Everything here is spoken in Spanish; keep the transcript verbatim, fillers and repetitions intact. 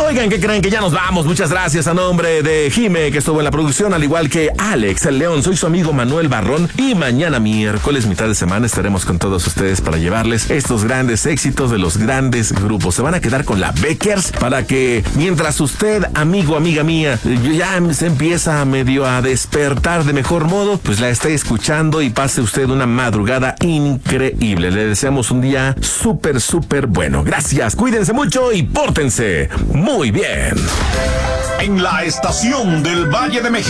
Oigan, ¿qué creen? Que ya nos vamos. Muchas gracias a nombre de Jime, que estuvo en la producción, al igual que Alex, el León. Soy su amigo Manuel Barrón y mañana miércoles, mitad de semana, estaremos con todos ustedes para llevarles estos grandes éxitos de los grandes grupos. Se van a quedar con la Beckers para que mientras usted, amigo, amiga mía, ya se empieza medio a despertar de mejor modo, pues la esté escuchando y pase usted una madrugada increíble. Le deseamos un día súper, súper bueno. Gracias, cuídense mucho y pórtense muy bien. En la estación del Valle de México.